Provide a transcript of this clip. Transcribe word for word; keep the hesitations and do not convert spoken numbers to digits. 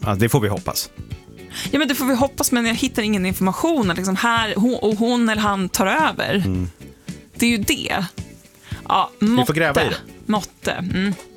Ja, det får vi hoppas. Ja, men det får vi hoppas, men jag hittar ingen information. Liksom här, hon, och hon eller han tar över. Mm. Det är ju det. Ja, måtte. Vi får gräva i det. Måtte. Mm.